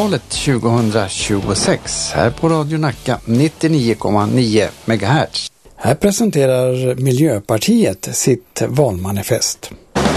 valet 2026 här på Radio Nacka 99,9 MHz. Här presenterar Miljöpartiet sitt valmanifest.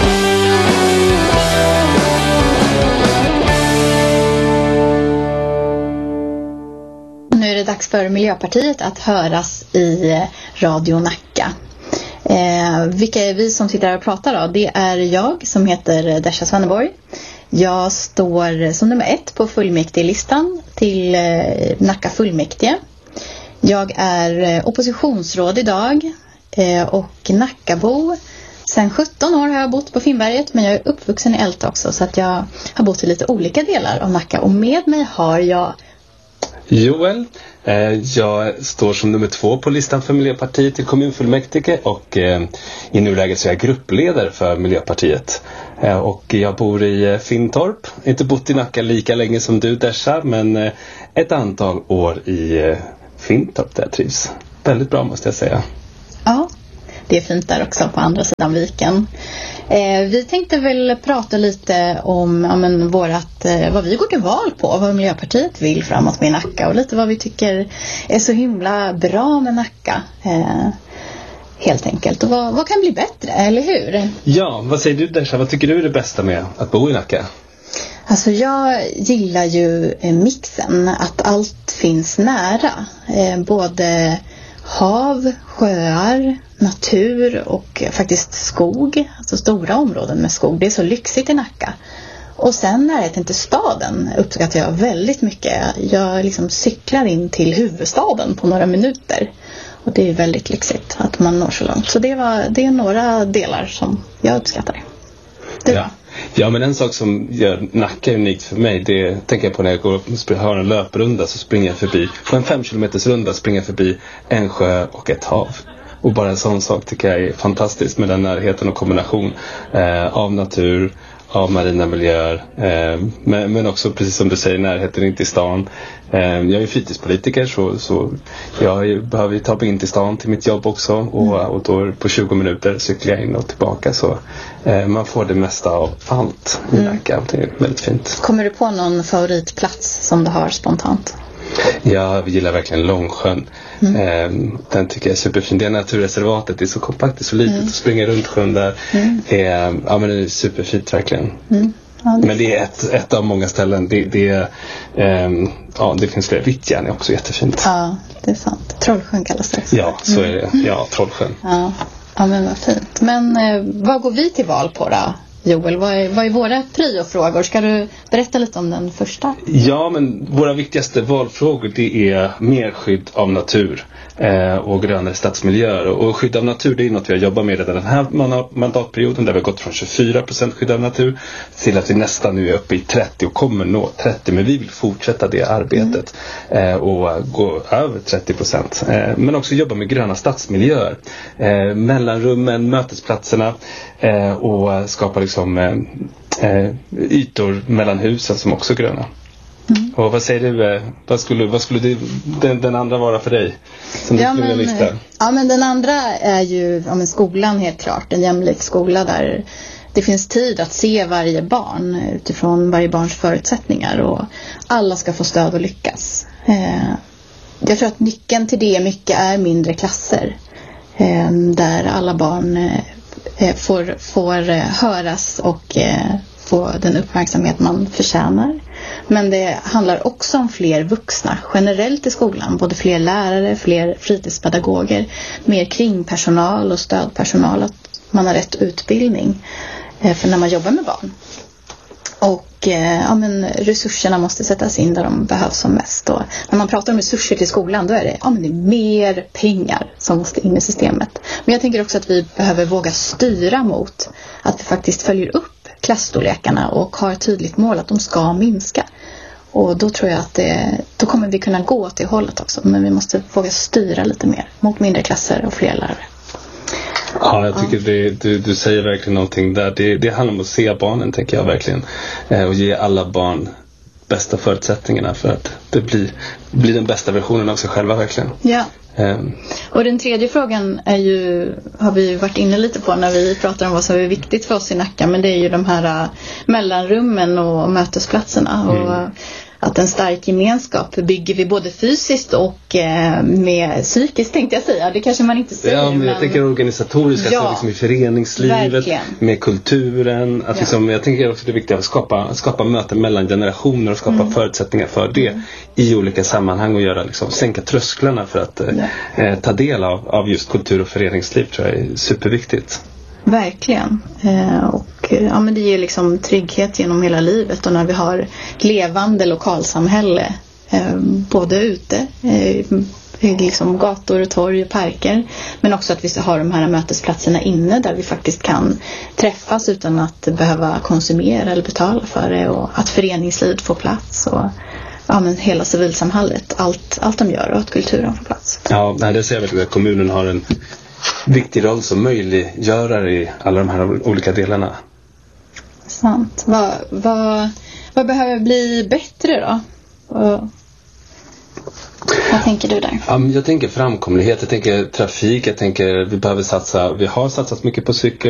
Nu är det dags för Miljöpartiet att höras i Radio Nacka. Vilka är vi som sitter här och pratar då? Det är jag som heter Dasha Svenneborg. Jag står som nummer 1 på fullmäktigelistan till Nacka fullmäktige. Jag är oppositionsråd idag och Nackabo. Sen 17 år har jag bott på Finnberget, men jag är uppvuxen i Älta också, så att jag har bott i lite olika delar av Nacka. Och med mig har jag Joel. Jag står som nummer 2 på listan för Miljöpartiet i kommunfullmäktige och i nuläget så är jag gruppledare för Miljöpartiet. Och jag bor i Finntorp. Inte bott i Nacka lika länge som du, Dasha, men ett antal år i Finntorp där jag trivs. Väldigt bra, måste jag säga. Ja, det är fint där också på andra sidan viken. Vi tänkte väl prata lite om vad vi går till val på, vad Miljöpartiet vill framåt med Nacka och lite vad vi tycker är så himla bra med Nacka. Helt enkelt. Och vad kan bli bättre, eller hur? Ja, vad säger du, Dasha? Vad tycker du är det bästa med att bo i Nacka? Alltså jag gillar ju mixen, att allt finns nära. Både hav, sjöar, natur och faktiskt skog. Alltså stora områden med skog. Det är så lyxigt i Nacka. Och sen närheten till staden uppskattar jag väldigt mycket. Jag liksom cyklar in till huvudstaden på några minuter. Och det är väldigt lyxigt att man når så långt. Så det är några delar som jag uppskattar. Ja, men en sak som gör Nacka unikt för mig, det tänker jag på när jag går och har en löprunda, så springer jag förbi, på en 5 kilometers runda springer jag förbi en sjö och ett hav. Och bara en sån sak tycker jag är fantastiskt, med den närheten och kombination av natur, av marina miljöer, men också precis som du säger, närheten in till stan. Jag är fritidspolitiker, så jag behöver ta mig in till stan till mitt jobb också, och då på 20 minuter cyklar jag in och tillbaka, så man får det mesta av allt i Nacka. Det är väldigt fint. Kommer du på någon favoritplats som du har spontant? Jag gillar verkligen Långsjön. Den tycker jag är superfin. Det är naturreservatet, det är så kompakt, det är så litet att springa runt sjön där. Det är superfint verkligen. Men det är ett av många ställen. Det finns fler. Vittjärn är också jättefint. Ja, det är sant. Trollsjön kallas det också. Ja, så är det. Ja, Trollsjön. Ja, men vad fint. Men vad går vi till val på då? Joel, vad är våra priofrågor? Ska du berätta lite om den första? Ja, men våra viktigaste valfrågor, det är mer skydd av natur och grönare stadsmiljöer. Och skydd av natur, det är något vi har jobbat med redan den här mandatperioden, där vi har gått från 24% skydd av natur till att vi nästan nu är uppe i 30 och kommer nå 30. Men vi vill fortsätta det arbetet och gå över 30%. Men också jobba med gröna stadsmiljöer, mellanrummen, mötesplatserna, och skapa liksom ytor mellan husen som också är gröna. Och vad säger du, vad skulle den andra vara för dig som du skulle vilja lista? Ja, men den andra är ju skolan, helt klart. En jämlik skola där det finns tid att se varje barn utifrån varje barns förutsättningar, och alla ska få stöd och lyckas. Jag tror att nyckeln till det mycket är mindre klasser, där alla barn får höras och få den uppmärksamhet man förtjänar. Men det handlar också om fler vuxna generellt i skolan. Både fler lärare, fler fritidspedagoger, mer kringpersonal och stödpersonal. Att man har rätt utbildning för när man jobbar med barn. Och resurserna måste sättas in där de behövs som mest. Och när man pratar om resurser till skolan, då är det, det är mer pengar som måste in i systemet. Men jag tänker också att vi behöver våga styra mot att vi faktiskt följer upp klassstorlekarna och har ett tydligt mål att de ska minska. Och då tror jag att då kommer vi kunna gå till hållet också. Men vi måste våga styra lite mer mot mindre klasser och fler lärare. Ja, jag tycker du säger verkligen någonting där. Det handlar om att se barnen, tänker jag verkligen. Och ge alla barn bästa förutsättningarna för att det blir den bästa versionen av sig själva, verkligen. Ja. Och den tredje frågan har vi varit inne lite på när vi pratar om vad som är viktigt för oss i Nacka. Men det är ju de här mellanrummen och mötesplatserna. Och att en stark gemenskap bygger vi både fysiskt och med psykiskt, tänkte jag säga. Det kanske man inte säger. Ja, men jag tänker organisatoriska, ja, så liksom i föreningslivet, verkligen. Med kulturen. Att liksom, jag tänker också det är viktigt att skapa möten mellan generationer och skapa förutsättningar för det i olika sammanhang och sänka trösklarna för att ta del av just kultur och föreningsliv, tror jag är superviktigt. Verkligen. Men det ger liksom trygghet genom hela livet, och när vi har ett levande lokalsamhälle både ute liksom gator, torg och parker, men också att vi har de här mötesplatserna inne där vi faktiskt kan träffas utan att behöva konsumera eller betala för det, och att föreningslivet får plats och hela civilsamhället, allt de gör, och att kulturen får plats. Ja, det ser jag verkligen att kommunen har en viktig roll som möjliggörare i alla de här olika delarna. Sant. Vad behöver bli bättre då? Vad tänker du där? Jag tänker framkomlighet, jag tänker trafik, jag tänker vi har satsat mycket på cykel.